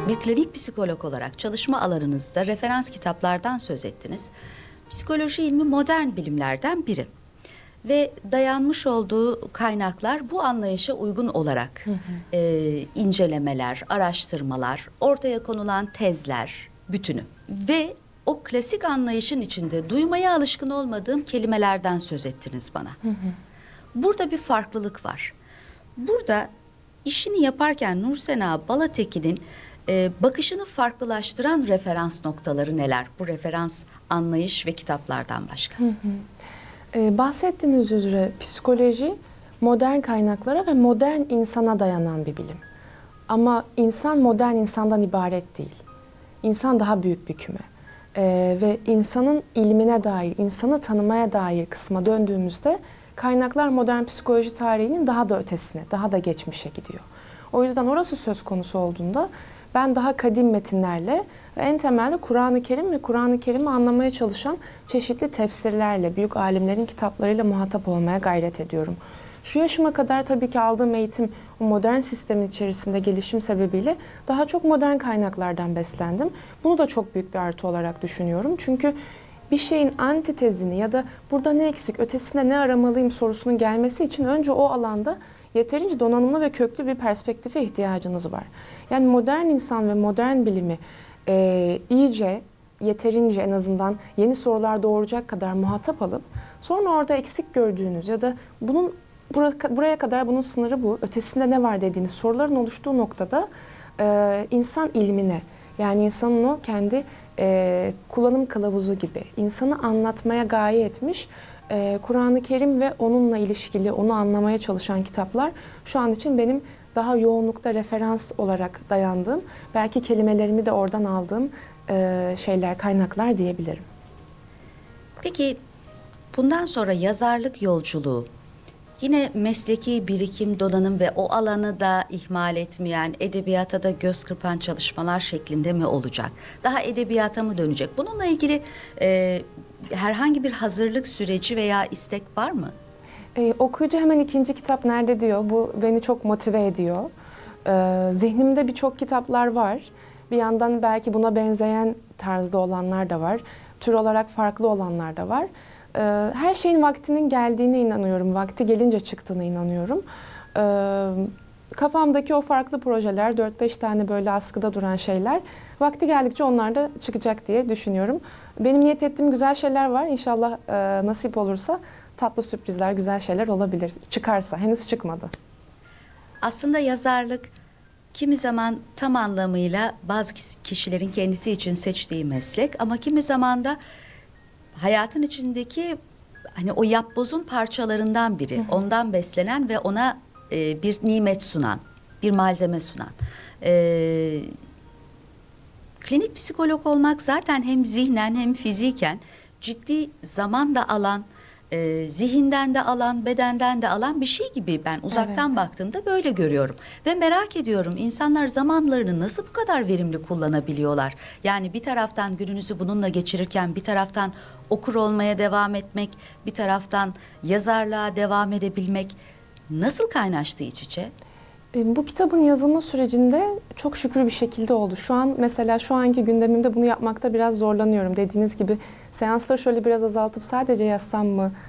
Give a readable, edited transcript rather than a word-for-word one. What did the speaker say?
Bir klinik psikolog olarak çalışma alanınızda referans kitaplardan söz ettiniz. Psikoloji ilmi modern bilimlerden biri ve dayanmış olduğu kaynaklar bu anlayışa uygun olarak incelemeler, araştırmalar, ortaya konulan tezler bütünü ve o klasik anlayışın içinde duymaya alışkın olmadığım kelimelerden söz ettiniz bana. Burada bir farklılık var. Burada işini yaparken Nursena Balatekin'in bakışını farklılaştıran referans noktaları neler? Bu referans anlayış ve kitaplardan başka. Bahsettiğiniz üzere psikoloji modern kaynaklara ve modern insana dayanan bir bilim. Ama insan modern insandan ibaret değil. İnsan daha büyük bir küme. Ve insanın ilmine dair, insanı tanımaya dair kısma döndüğümüzde kaynaklar modern psikoloji tarihinin daha da ötesine, daha da geçmişe gidiyor. O yüzden orası söz konusu olduğunda ben daha kadim metinlerle ve en temelde Kur'an-ı Kerim ve Kur'an-ı Kerim'i anlamaya çalışan çeşitli tefsirlerle, büyük alimlerin kitaplarıyla muhatap olmaya gayret ediyorum. Şu yaşıma kadar tabii ki aldığım eğitim o modern sistemin içerisinde gelişim sebebiyle daha çok modern kaynaklardan beslendim. Bunu da çok büyük bir artı olarak düşünüyorum. Çünkü bir şeyin antitezini ya da burada ne eksik, ötesinde ne aramalıyım sorusunun gelmesi için önce o alanda yeterince donanımlı ve köklü bir perspektife ihtiyacınız var. Yani modern insan ve modern bilimi iyice, yeterince en azından yeni sorular doğuracak kadar muhatap alıp sonra orada eksik gördüğünüz ya da bunun buraya kadar bunun sınırı bu, ötesinde ne var dediğiniz soruların oluştuğu noktada insan ilmine, yani insanın o kendi kullanım kılavuzu gibi insanı anlatmaya gaye etmiş Kur'an-ı Kerim ve onunla ilişkili, onu anlamaya çalışan kitaplar şu an için benim daha yoğunlukta referans olarak dayandığım, belki kelimelerimi de oradan aldığım şeyler, kaynaklar diyebilirim. Peki bundan sonra yazarlık yolculuğu yine mesleki birikim, donanım ve o alanı da ihmal etmeyen, edebiyata da göz kırpan çalışmalar şeklinde mi olacak? Daha edebiyata mı dönecek? Bununla ilgili herhangi bir hazırlık süreci veya istek var mı? Okuyucu hemen ikinci kitap nerede diyor. Bu beni çok motive ediyor. Zihnimde birçok kitaplar var. Bir yandan belki buna benzeyen tarzda olanlar da var. Tür olarak farklı olanlar da var. Her şeyin vaktinin geldiğine inanıyorum. Vakti gelince çıktığına inanıyorum. Kafamdaki o farklı projeler, 4-5 tane böyle askıda duran şeyler, vakti geldikçe onlar da çıkacak diye düşünüyorum. Benim niyet ettiğim güzel şeyler var. İnşallah nasip olursa tatlı sürprizler, güzel şeyler olabilir. Çıkarsa, henüz çıkmadı. Aslında yazarlık kimi zaman tam anlamıyla bazı kişilerin kendisi için seçtiği meslek ama kimi zaman da hayatın içindeki hani o yapbozun parçalarından biri. Ondan beslenen ve ona bir nimet sunan, bir malzeme sunan. Klinik psikolog olmak zaten hem zihnen hem fiziken ciddi zaman da alan, zihinden de alan, bedenden de alan bir şey gibi ben uzaktan baktığımda böyle görüyorum. Ve merak ediyorum insanlar zamanlarını nasıl bu kadar verimli kullanabiliyorlar? Yani bir taraftan gününüzü bununla geçirirken bir taraftan okur olmaya devam etmek, bir taraftan yazarlığa devam edebilmek nasıl kaynaştı iç içe? Bu kitabın yazılma sürecinde çok şükür bir şekilde oldu. Şu an mesela şu anki gündemimde bunu yapmakta biraz zorlanıyorum. Dediğiniz gibi seansları şöyle biraz azaltıp sadece yazsam mı